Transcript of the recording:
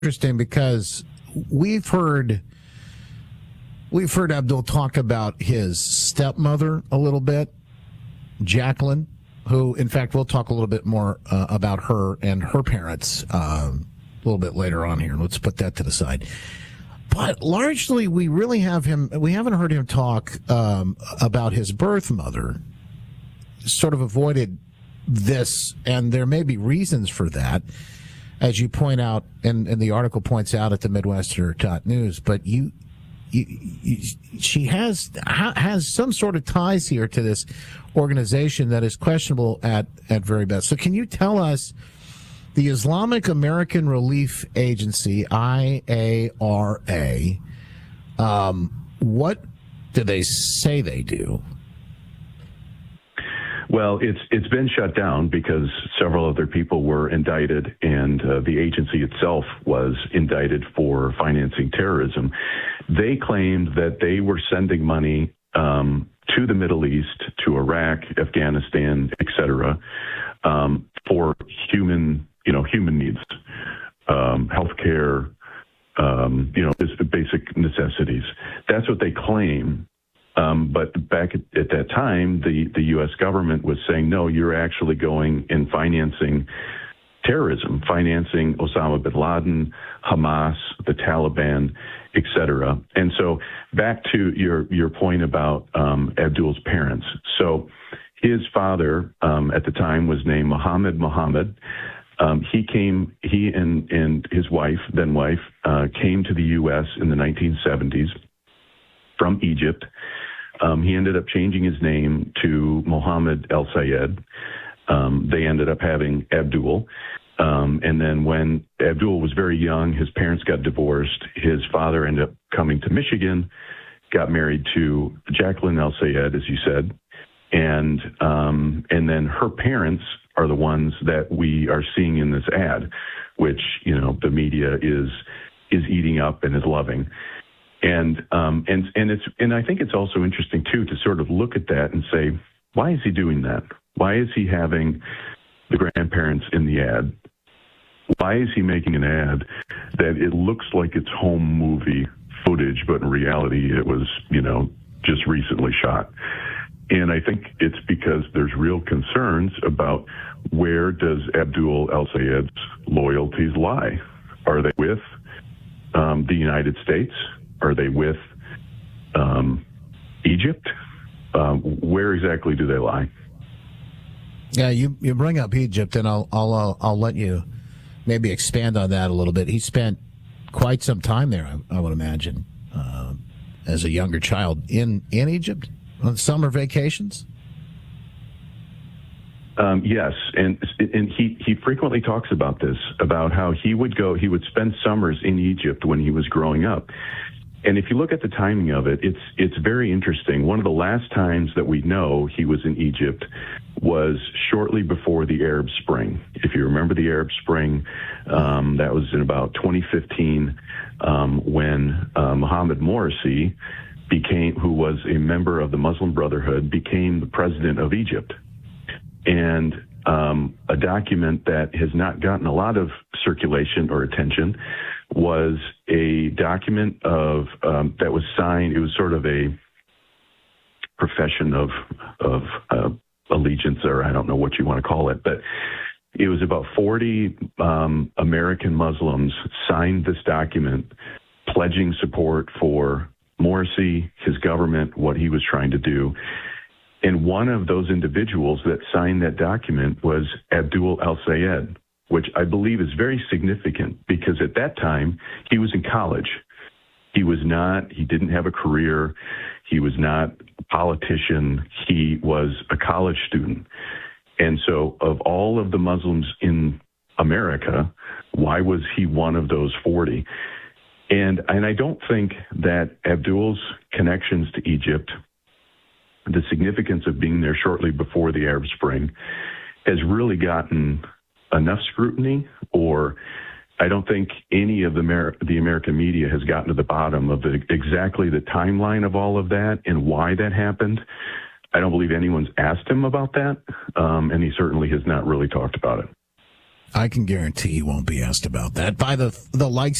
interesting because we've heard Abdul talk about his stepmother a little bit, Jacqueline, who, in fact, we'll talk a little bit more about her and her parents a little bit later on here. Let's put that to the side. But largely, we haven't heard him talk about his birth mother. Sort of avoided this, and there may be reasons for that, as you point out, and the article points out at the Midwesterner.news. But she has some sort of ties here to this organization that is questionable at very best. So can you tell us, the Islamic American Relief Agency, IARA, what do they say they do? Well, it's been shut down because several other people were indicted, and the agency itself was indicted for financing terrorism. They claimed that they were sending money to the Middle East, to Iraq, Afghanistan, etc., for human needs, healthcare, just basic necessities. That's what they claim. But back at that time, the U.S. government was saying, no, you're actually going and financing terrorism, financing Osama bin Laden, Hamas, the Taliban, etc. And so back to your point about Abdul's parents. So his father at the time was named Mohammed Mohammed. He and his wife, came to the U.S. in the 1970s from Egypt. He ended up changing his name to Mohammed El Sayed. They ended up having Abdul. And then when Abdul was very young, his parents got divorced. His father ended up coming to Michigan, got married to Jacqueline El Sayed, as you said. And then her parents are the ones that we are seeing in this ad, which, the media is eating up and is loving. And I think it's also interesting too to sort of look at that and say, why is he doing that? Why is he having the grandparents in the ad? Why is he making an ad that it looks like it's home movie footage, but in reality it was, just recently shot? And I think it's because there's real concerns about where does Abdul El Sayed's loyalties lie? Are they with the United States? Are they with Egypt? Where exactly do they lie? Yeah, you bring up Egypt, and I'll let you maybe expand on that a little bit. He spent quite some time there, I would imagine, as a younger child in Egypt on summer vacations. Yes, and he frequently talks about this, about how he would spend summers in Egypt when he was growing up. And if you look at the timing of it, it's very interesting. One of the last times that we know he was in Egypt was shortly before the Arab Spring. If you remember the Arab Spring, that was in about 2015, when Mohammed Morsi who was a member of the Muslim Brotherhood, became the president of Egypt. And a document that has not gotten a lot of circulation or attention was a document that was signed. It was sort of a profession of allegiance, or I don't know what you want to call it, but it was about 40 American Muslims signed this document pledging support for Morsi, his government, what he was trying to do. And one of those individuals that signed that document was Abdul El Sayed, which I believe is very significant because at that time he was in college. He didn't have a career. He was not a politician. He was a college student. And so of all of the Muslims in America, why was he one of those 40? And I don't think that Abdul's connections to Egypt, the significance of being there shortly before the Arab Spring, has really gotten enough scrutiny, or I don't think any of the American media has gotten to the bottom of exactly the timeline of all of that and why that happened. I don't believe anyone's asked him about that, and he certainly has not really talked about it. I can guarantee he won't be asked about that by the likes